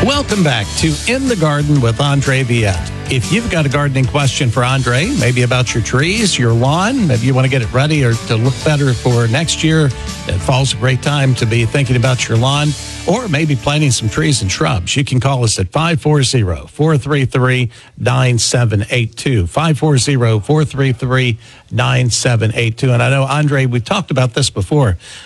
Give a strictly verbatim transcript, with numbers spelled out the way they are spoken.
Welcome back to In the Garden with Andre Viette. If you've got a gardening question for Andre, maybe about your trees, your lawn, maybe you want to get it ready or to look better for next year, it fall's a great time to be thinking about your lawn, or maybe planting some trees and shrubs. You can call us at five four zero, four three three, nine seven eight two, five four zero, four three three, nine seven eight two. And I know, Andre, we've talked about this before.